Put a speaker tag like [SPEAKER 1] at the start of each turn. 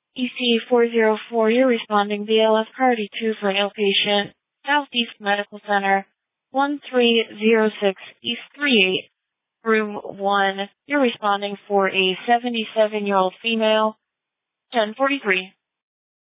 [SPEAKER 1] EC404, you're responding BLS Priority 2 for an outpatient, Southeast Medical Center, 1306 East 38, Room 1. You're responding for a 77-year-old female, 1043.